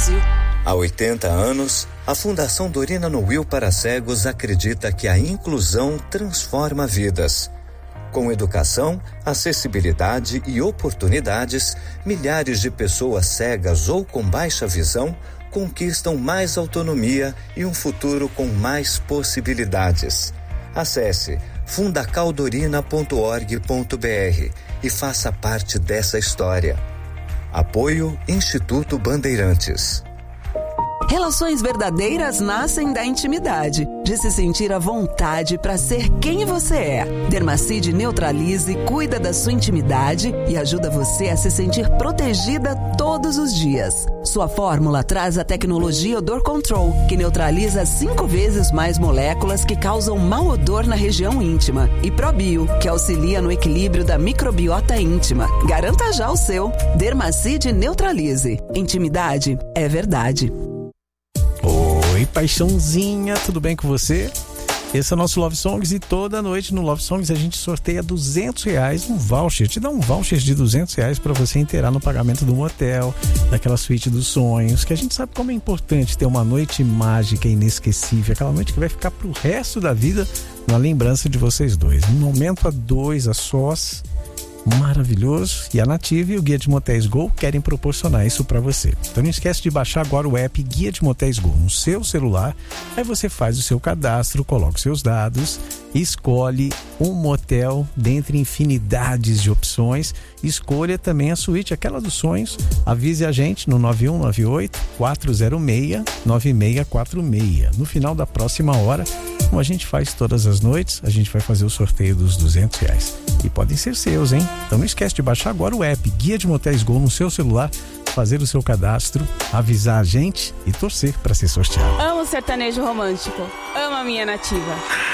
Brasil. Há 80 anos, a Fundação Dorina Noil para Cegos acredita que a inclusão transforma vidas. Com educação, acessibilidade e oportunidades, milhares de pessoas cegas ou com baixa visão conquistam mais autonomia e um futuro com mais possibilidades. Acesse fundacaldorina.org.br e faça parte dessa história. Apoio Instituto Bandeirantes. Relações verdadeiras nascem da intimidade, de se sentir à vontade para ser quem você é. Dermacide Neutralize cuida da sua intimidade e ajuda você a se sentir protegida todos os dias. Sua fórmula traz a tecnologia Odor Control, que neutraliza 5 vezes mais moléculas que causam mau odor na região íntima. E ProBio, que auxilia no equilíbrio da microbiota íntima. Garanta já o seu. Dermacide Neutralize. Intimidade é verdade. Oi, paixãozinha, tudo bem com você? Esse é o nosso Love Songs e toda noite no Love Songs a gente sorteia R$200, um voucher, te dá um voucher de R$200 para você inteirar no pagamento do motel, daquela suíte dos sonhos, que a gente sabe como é importante ter uma noite mágica e inesquecível, aquela noite que vai ficar pro resto da vida na lembrança de vocês dois. Um momento a dois, a sós, maravilhoso, e a Native e o Guia de Motéis Go querem proporcionar isso para você. Então não esquece de baixar agora o app Guia de Motéis Go no seu celular. Aí você faz o seu cadastro, coloca os seus dados, escolhe um motel dentre infinidades de opções, escolha também a suíte, aquela dos sonhos. Avise a gente no 9198-406-9646. No final da próxima hora, como a gente faz todas as noites, a gente vai fazer o sorteio dos R$200 e podem ser seus, hein? Então não esquece de baixar agora o app Guia de Motéis Go no seu celular, fazer o seu cadastro, avisar a gente e torcer para ser sorteado. Amo sertanejo romântico, amo a minha Nativa.